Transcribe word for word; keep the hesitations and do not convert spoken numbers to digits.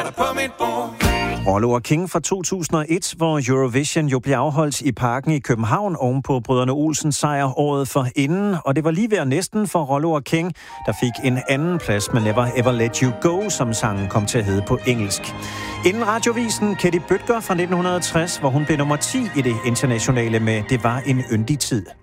boller på mit bord. Rollo og King fra to tusind og et, hvor Eurovision jo blev afholdt i Parken i København ovenpå Brødrene Olsens sejr året for inden, og det var lige ved næsten for Rollo og King, der fik en anden plads med Never Ever Let You Go, som sangen kom til at hedde på engelsk. Inden radiovisen Katie Bødker fra nitten tres, hvor hun blev nummer ti i det internationale med Det var en yndig tid.